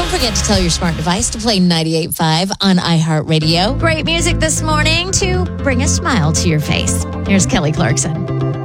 Don't forget to tell your smart device to play 98.5 on iHeartRadio. Great music this morning to bring a smile to your face. Here's Kelly Clarkson.